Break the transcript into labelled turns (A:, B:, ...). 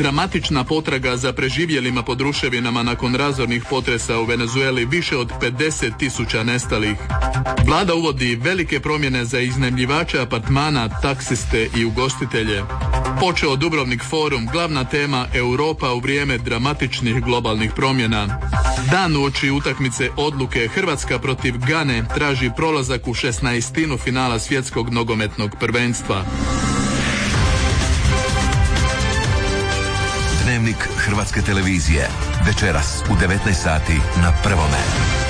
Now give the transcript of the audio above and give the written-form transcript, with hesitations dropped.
A: Dramatična potraga za preživjelima pod ruševinama nakon razornih potresa u Venezueli, više od 50.000 nestalih. Vlada uvodi velike promjene za iznajmljivače apartmana, taksiste i ugostitelje. Počeo Dubrovnik forum, glavna tema Europa u vrijeme dramatičnih globalnih promjena. Dan uoči utakmice odluke, Hrvatska protiv Gane traži prolazak u 16. finala svjetskog nogometnog prvenstva.
B: Dnevnik Hrvatske televizije. Večeras u 19 sati na Prvome.